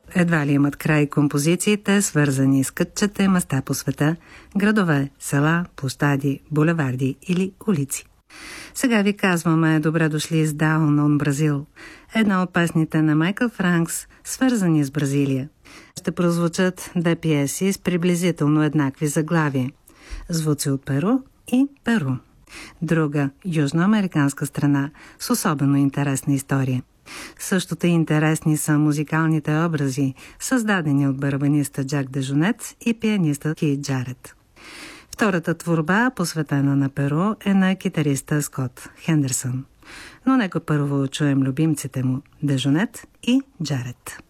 Едва ли имат край композициите, свързани с кътчета и места по света, градове, села, площади, булеварди или улици. Сега ви казваме добре дошли с Down on Brazil, една от песните на Майкъл Франкс, свързани с Бразилия. Ще прозвучат две пиеси с приблизително еднакви заглавия – Звуци от Перу и Перу. Друга южноамериканска страна с особено интересна история. Същото интересни са музикалните образи, създадени от барабаниста Джак Дежонет и пианиста Кейт Джарет. Втората творба, посветена на Перу, е на китариста Скот Хендерсън. Но нека първо чуем любимците му – Дежонет и Джарет.